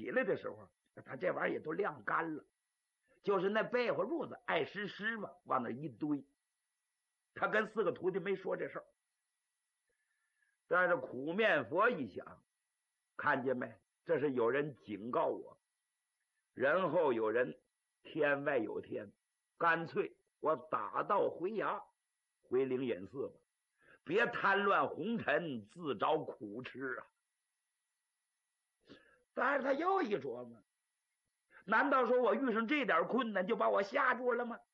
起来的时候，他这玩意儿也都晾干了，就是那被窝褥子爱湿湿吧，往那一堆。他跟4个徒弟没说这事儿，但是苦面佛一想，看见没，这是有人警告我，人后有人，天外有天，干脆我打道回衙，回灵隐寺吧，别贪乱红尘，自找苦吃啊。但是他又一琢磨，难道说我遇上这点困难就把我吓住了吗？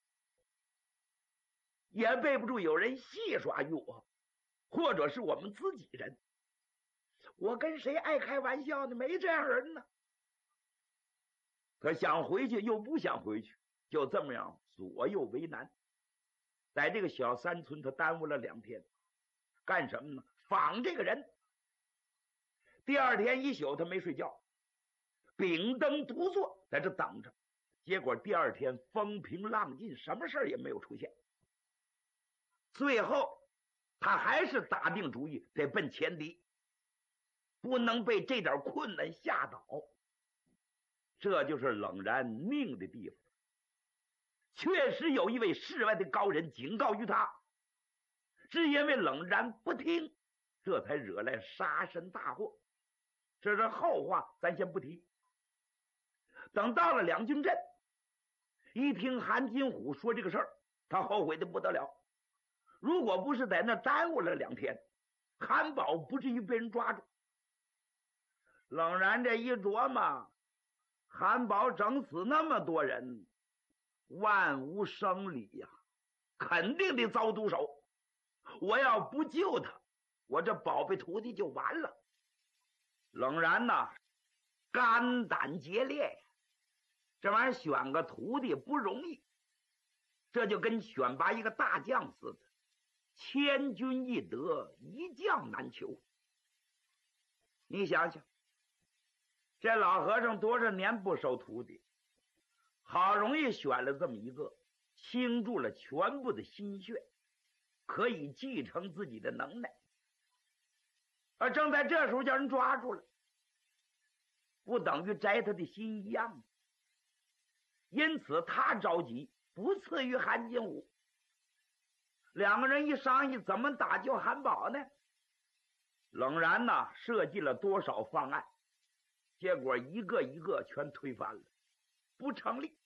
也背不住有人戏耍于我，或者是我们自己人，我跟谁爱开玩笑呢？没这样人呢。可想回去又不想回去，就这么样左右为难。在这个小山村他耽误了2天，干什么呢？访这个人。第2天一宿他没睡觉，秉灯独坐在这等着。结果第2天风平浪静，什么事也没有出现。最后他还是打定主意得奔前敌，不能被这点困难吓倒。这就是冷然命的地方。确实有一位世外的高人警告于他，是因为冷然不听，这才惹来杀身大祸。这是后话，咱先不提。等到了两军阵，一听韩金虎说这个事儿，他后悔的不得了。如果不是在那耽误了2天，韩宝不至于被人抓住。冷然这一琢磨，韩宝整死那么多人，万无生理呀，肯定得遭毒手。我要不救他，我这宝贝徒弟就完了。冷然呐，肝胆竭裂呀，这玩意儿选个徒弟不容易，这就跟选拔一个大将似的，千军易得，一将难求。你想想，这老和尚多少年不收徒弟，好容易选了这么一个，倾注了全部的心血，可以继承自己的能耐。而正在这时候叫人抓住了，不等于摘他的心一样吗？因此他着急，不次于韩金虎。2个人一商议怎么打救韩宝呢？冷然呐，设计了多少方案，结果一个一个全推翻了，不成立。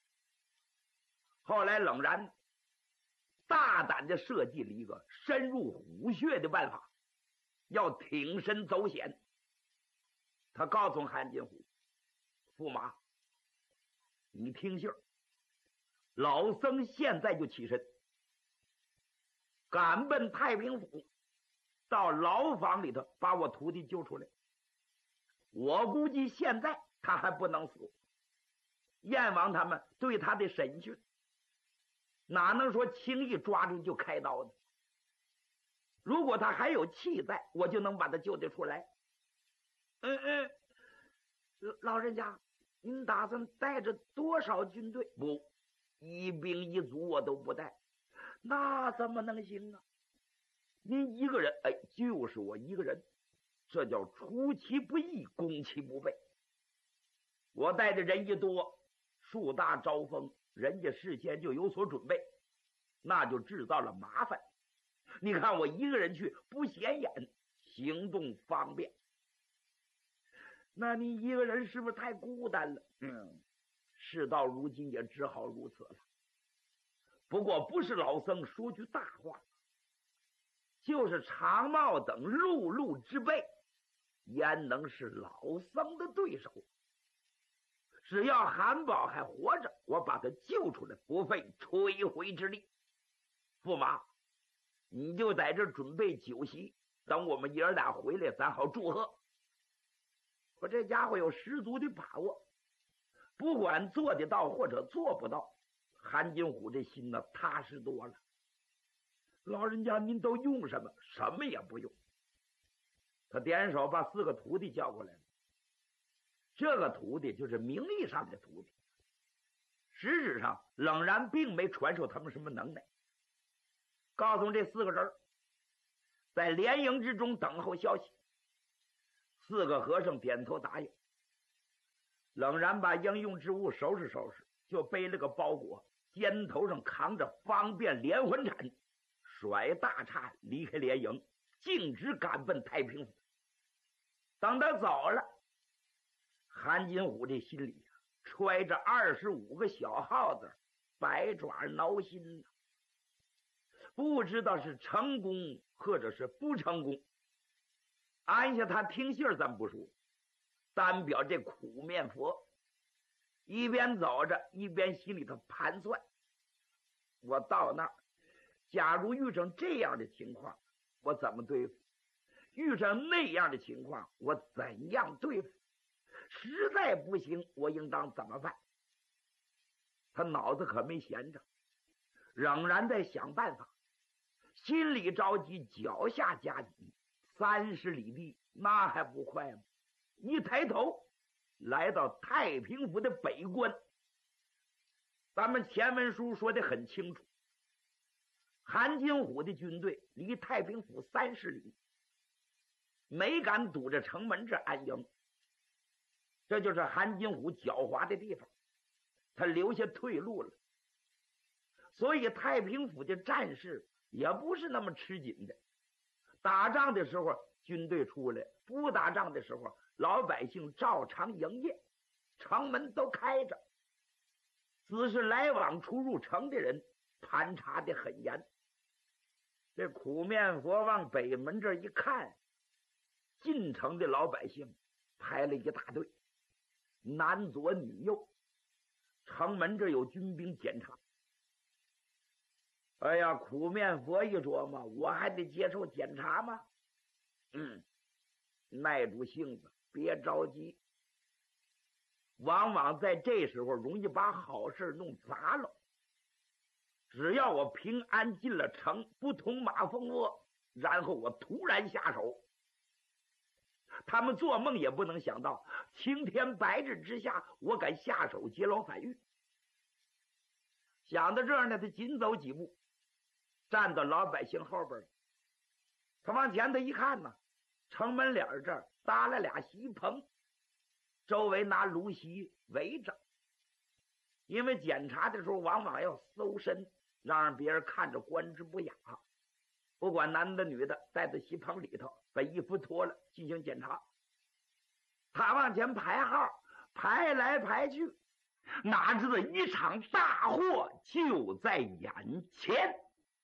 后来冷然大胆的设计了一个深入虎穴的办法，要挺身走险。他告诉韩金虎，驸马，你听信儿，老僧现在就起身，赶奔太平府，到牢房里头把我徒弟救出来。我估计现在他还不能死，燕王他们对他的审讯，哪能说轻易抓住就开刀呢？如果他还有气在，我就能把他救得出来。老人家，您打算带着多少军队？不，一兵一卒我都不带。那怎么能行啊？您一个人，就是我一个人，这叫出其不意，攻其不备。我带的人一多，树大招风，人家事先就有所准备，那就制造了麻烦。你看我一个人去不显眼，行动方便。那你一个人是不是太孤单了？事到如今也只好如此了。不过不是老僧说句大话，就是长茂等陆路之辈，焉能是老僧的对手？只要韩宝还活着，我把他救出来，不费吹灰之力。驸马，你就在这准备酒席，等我们爷儿俩回来，咱好祝贺。我这家伙有十足的把握，不管做得到或者做不到，韩金虎这心呢踏实多了。老人家您都用什么？什么也不用。他点手把4个徒弟叫过来了。这个徒弟就是名义上的徒弟，实质上冷然并没传授他们什么能耐。告诉这4个人，在连营之中等候消息。4个和尚点头答应。 冷然把应用之物收拾收拾，就背了个包裹，肩头上扛着方便连环铲，甩大叉离开连营，径直赶奔太平府。等他走了，韩金虎这心里揣着25个小耗子，百爪挠心，不知道是成功或者是不成功。按下他听信儿咱不说，单表这苦面佛一边走着一边心里头盘算，我到那儿假如遇上这样的情况，我怎么对付？遇上那样的情况，我怎样对付？实在不行，我应当怎么办？他脑子可没闲着，仍然在想办法，心里着急，脚下加急。30里地那还不快吗？一抬头来到太平府的北关。咱们前文书说得很清楚，韩金虎的军队离太平府30里，没敢堵着城门这安营，这就是韩金虎狡猾的地方，他留下退路了。所以太平府的战事也不是那么吃紧的，打仗的时候军队出来，不打仗的时候老百姓照常营业，城门都开着，只是来往出入城的人盘查的很严。这苦面佛往北门这一看，进城的老百姓排了一大队，男左女右，城门这有军兵检查。哎呀，苦面佛一琢磨，我还得接受检查吗？耐住性子，别着急。往往在这时候容易把好事弄砸了。只要我平安进了城，不捅马蜂窝，然后我突然下手，他们做梦也不能想到，青天白日之下，我敢下手劫牢反狱。想到这儿呢，他紧走几步，站到老百姓后边。他往前头一看呢，城门脸这儿搭了俩席棚，周围拿芦席围着。因为检查的时候往往要搜身，让别人看着观之不雅。不管男的女的，在这席棚里头把衣服脱了进行检查。他往前排号，排来排去，哪知道一场大祸就在眼前。